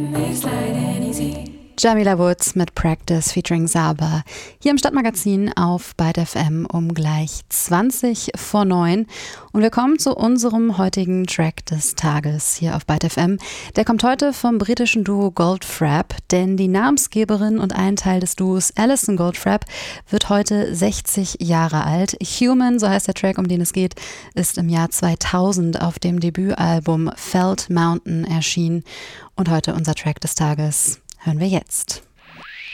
Jamila Woods mit Practice featuring Saba hier im Stadtmagazin auf Byte FM um gleich 20 vor 9. Und wir kommen zu unserem heutigen Track des Tages hier auf Byte FM. Der kommt heute vom britischen Duo Goldfrapp, denn die Namensgeberin und ein Teil des Duos Alison Goldfrapp wird heute 60 Jahre alt. Human, so heißt der Track, um den es geht, ist im Jahr 2000 auf dem Debütalbum Felt Mountain erschienen. Und heute unser Track des Tages hören wir jetzt.